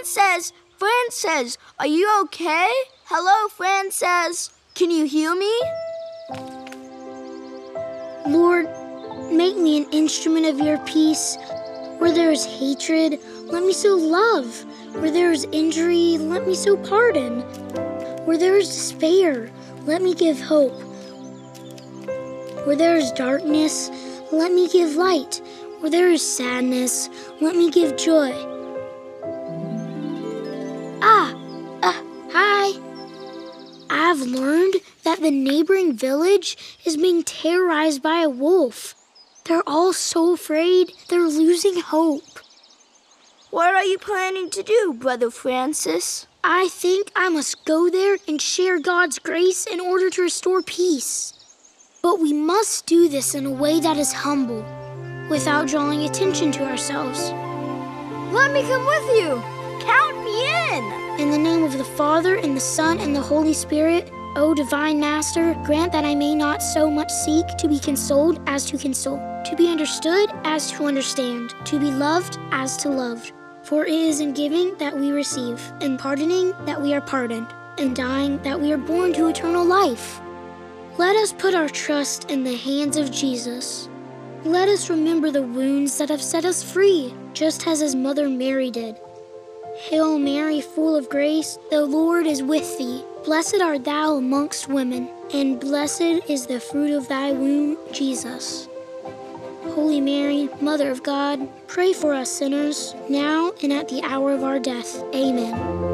Frances, are you okay? Hello, Frances. Can you hear me? Lord, make me an instrument of your peace. Where there is hatred, let me sow love. Where there is injury, let me sow pardon. Where there is despair, let me give hope. Where there is darkness, let me give light. Where there is sadness, let me give joy. Hi. I've learned that the neighboring village is being terrorized by a wolf. They're all so afraid they're losing hope. What are you planning to do, Brother Francis? I think I must go there and share God's grace in order to restore peace. But we must do this in a way that is humble, without drawing attention to ourselves. Let me come with you. Count me in. In the name of the Father, and the Son, and the Holy Spirit, O Divine Master, grant that I may not so much seek to be consoled as to console, to be understood as to understand, to be loved as to loved. For it is in giving that we receive, in pardoning that we are pardoned, in dying that we are born to eternal life. Let us put our trust in the hands of Jesus. Let us remember the wounds that have set us free, just as his mother Mary did. Hail Mary, full of grace, the Lord is with thee. Blessed art thou amongst women, and blessed is the fruit of thy womb, Jesus. Holy Mary, Mother of God, pray for us sinners, now and at the hour of our death. Amen.